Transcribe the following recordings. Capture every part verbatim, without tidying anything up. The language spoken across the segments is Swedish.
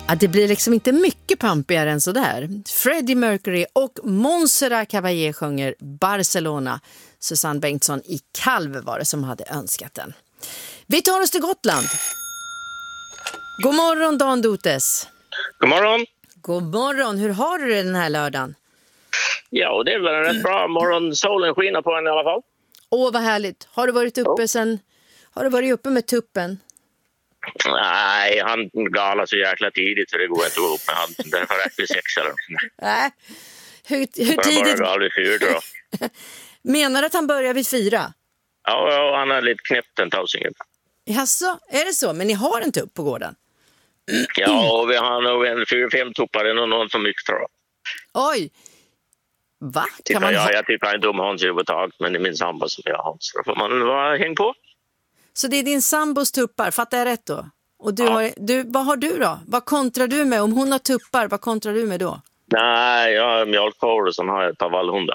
Ja, det blir liksom inte mycket pampigare än så där. Freddie Mercury och Montserrat Caballé sjunger Barcelona. Susanne Bengtsson i Kalv var det som hade önskat den. Vi tar oss till Gotland. God morgon, Dan Dotes. God morgon. God morgon. Hur har du det den här lördagen? Ja, det är väl en rätt bra morgon. Solen skiner på en i alla fall. Åh, vad härligt. Har du varit uppe oh. sen... Har du varit uppe med tuppen? Nej, han galar så jäkla tidigt så det går inte upp med han. Därför räcker sex eller Nej. Hur, hur tidigt? Bara vid fyra då. Menar du att han börjar vid fyra? Ja, ja han har lite knäppt en tausingen. Jaså, är det så? Men ni har en tupp på gården? Ja, och vi har nog en fyra, fem tuppar. Det är nog någon som mycket tror jag. Oj! Va? Kan Titta, man ja, ha... jag tycker inte om Hans överhuvudtaget, men det är min sambo som jag har Hans. Då får man vara häng på. Så det är din sambos tuppar, fattar jag rätt då? Och du ja. har, du, vad har du då? Vad kontrar du med? Om hon har tuppar, vad kontrar du med då? Nej, jag har mjölkkor och som har ett par vallhundar.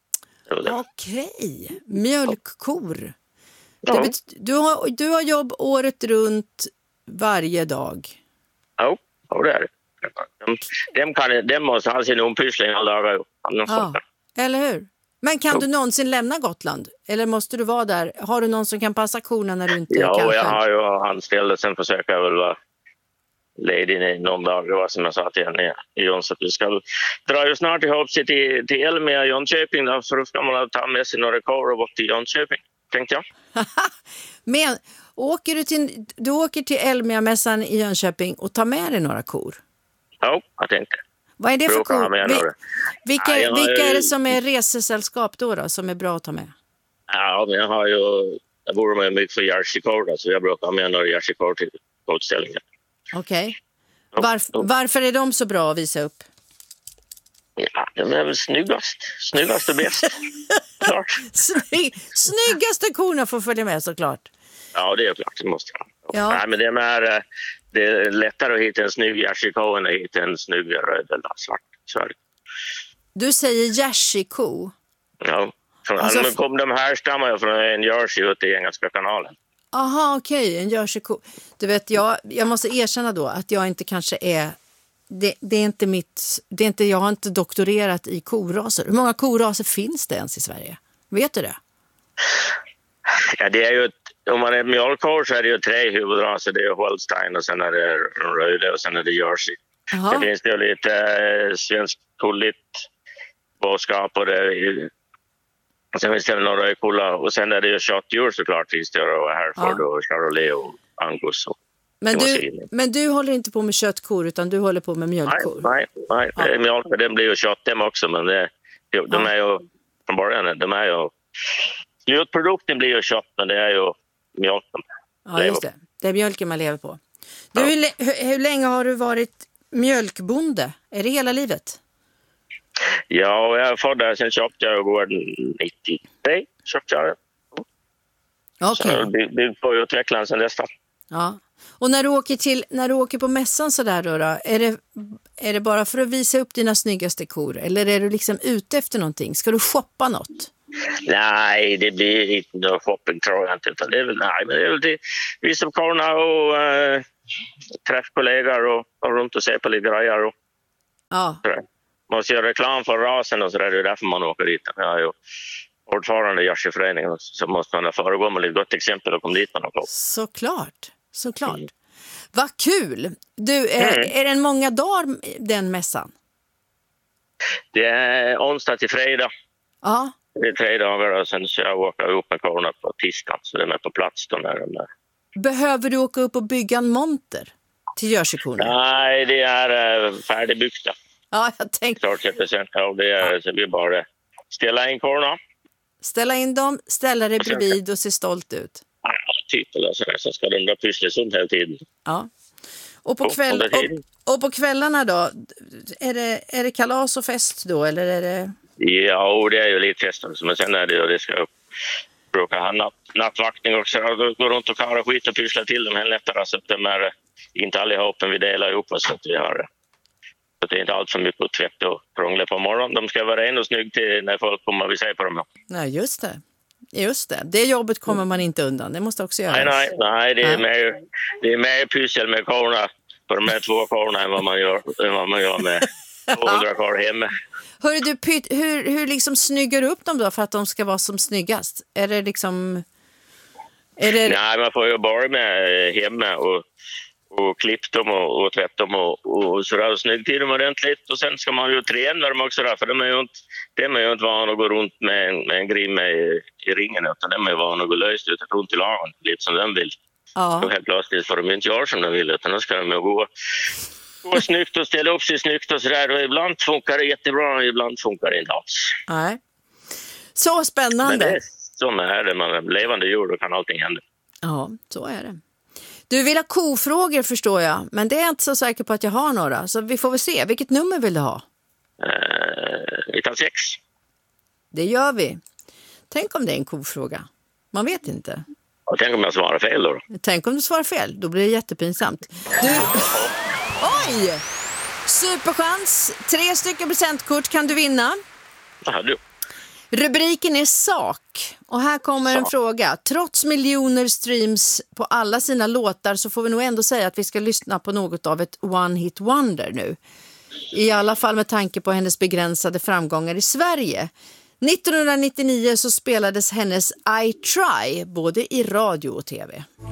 Okej, mjölkkor. Ja. Det bet- du, har, du har jobb året runt varje dag. Ja, ja det är det. De, de, kan, de måste ha sin ompyssling alla dagar. Ja, eller hur? Men kan ja. du någonsin lämna Gotland? Eller måste du vara där? Har du någon som kan passa korna när du inte ja, kan? Ja, jag själv? har ju anställd och sen försöker jag väl vara ledig i någon dag. Det var som jag sa till henne i Jons att vi ska dra ju snart ihop sig till, till Elmia och Jönköping. Då, så då ska man ta med sig några kor och bort till Jönköping, tänkte jag. Men åker du, till, du åker till Elmia-mässan i Jönköping och tar med dig några kor? Ja, jag tänkte. Vad är det för kor? Vi, vilka, ja, vilka ju... är det som är resesällskap då, då som är bra att ta med? Ja, men jag har ju jag bor med mycket för jersey-kor, så jag brukar ha med några jersey-kor till utställningen. Okej. Okay. Varf, varför är de så bra att visa upp? Ja, de är väl snyggast. Snyggast och bäst. Klart. Sny, snyggaste korna får följa med såklart. Ja, det är klart. Det måste jag. Ja. Nej, men det är, det är lättare att hitta en snygg jersey-ko än att hitta en snygg röd eller svart. Sorry. Du säger jersey-ko? Ja. Från, alltså, men kom de här stammar från en jersey ute i Engelska kanalen. Aha, okej. Okay. En jersey-ko. Du vet, jag, jag måste erkänna då att jag inte kanske är... Det, det är inte mitt... Det är inte, jag har inte doktorerat i koraser. Hur många koraser finns det ens i Sverige? Vet du det? Ja, det är ju... Om man är mjölkkor så är det ju tre huvudraser. Det är Holstein och sen är det Röde och sen är det Jersey. Aha. Det finns det ju lite äh, svensk kulligt boskap och det och sen finns det några kulla och sen är det ju köttdjur såklart finns det och Hereford ja. och Charolais och Angus. Och men, du, men du håller inte på med köttkor utan du håller på med mjölkkor? Nej, nej, nej. Ja. Mjölk, den blir ju kött dem också men det, de ja. är ju från början, de är ju slutprodukten blir ju kött men det är ju mjölken. Ja, just det. Det är mjölken man lever på. Du, ja. hur, hur, hur länge har du varit mjölkbonde? Är det hela livet? Ja, jag var där, sen köpte jag gården nittiotre. Köpte jag det. Okej. Okay. Så byggde på utvecklaren sen dess. Ja. Och när du åker till när du åker på mässan så där då, då är det är det bara för att visa upp dina snyggaste kor eller är du liksom ute efter någonting? Ska du shoppa något? Nej, det blir inte någon shopping tror jag inte. Det är väl, nej, men det är väl det. Visa upp korna och äh, träffa kollegor och, och runt och se på lite grejer. Och, ja. Man måste göra reklam för rasen och så där, det är därför man åker dit. Jag är ju ordförande i Jersey-föreningen så måste man föregå med ett gott exempel och komma dit man har. Såklart, såklart. Mm. Vad kul! Du, är, mm. är det en många dagar den mässan? Det är onsdag till fredag. Ja. Det är tre dagar och sen så jag åker upp med korna på tisdagen så de är på plats då när de är. Behöver du åka upp och bygga en monter till Jersey-korna? Nej, det är uh, färdigbyggda. Ja, jag tänkte... Klart att ja, det är ja. Så vi bara ställa in korna. Ställa in dem, ställa dig bredvid och se stolt ut. Ja, typ eller så, så ska de dra pyssles om hela tiden. Ja. Och på, kväll, och, och på kvällarna då, är det, är det kalas och fest då eller är det... Ja, och det är ju lite fest men sen är det ju det ska brukar ha natt, nattvaktning också och gå runt och kara skit och pyssla till dem helt lättare så att de är inte allihopa vi delar ihop så att vi har så att det är inte allt för mycket att tvätta och krångla på morgonen. De ska vara en och snygg till när folk kommer vi säger på dem. Nej, just det. Just det. Det jobbet kommer man inte undan. Det måste också göras. Nej, nej, nej det är mer det är mer pyssel med korna på de här två korna än vad man gör, än vad man gör med tvåhundra kor hemma. Hör du, Pytt, hur, hur liksom snyggar du upp dem då för att de ska vara som snyggast? Är det liksom... Är det... Nej, man får ju börja med hemma och, och klippa dem och, och tvätta dem och, och sådär och snygg till dem ordentligt. Och sen ska man ju träna dem också där, för de är ju inte, de är ju inte van att gå runt med en, med en grimma i, i ringen, utan de är van att gå löst ut runt i lagen, lite som de vill. Ja. Och helt plötsligt får de inte göra som de vill, utan då ska de ju gå, gå snyggt och ställa upp sig snyggt och sådär. Och ibland funkar det jättebra och ibland funkar det inte alls. Nej. Så spännande. Men det är som är det, man är levande djur, då kan allting hända. Ja, så är det. Du vill ha kofrågor förstår jag, men det är inte så säker på att jag har några. Så vi får väl se. Vilket nummer vill du ha? Eh, vi tar sex. Det gör vi. Tänk om det är en kofråga. Man vet inte. Och tänk om jag svarar fel då. Tänk om du svarar fel. Då blir det jättepinsamt. Du... Oj! Superchans. Tre stycken presentkort kan du vinna. Jaha, du. Rubriken är sak. Och här kommer en fråga. Trots miljoner streams på alla sina låtar så får vi nog ändå säga att vi ska lyssna på något av ett one-hit wonder nu. I alla fall med tanke på hennes begränsade framgångar i Sverige. nittonhundranittionio så spelades hennes I Try både i radio och tv.